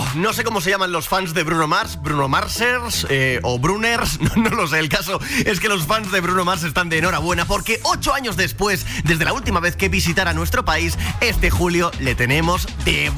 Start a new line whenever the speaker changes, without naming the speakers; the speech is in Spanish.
no sé cómo se llaman los fans de Bruno Mars, Bruno Marsers o Bruners, no lo sé. El caso es que los fans de Bruno Mars están de enhorabuena porque 8 años después, desde la última vez que visitara nuestro país, este julio le tenemos de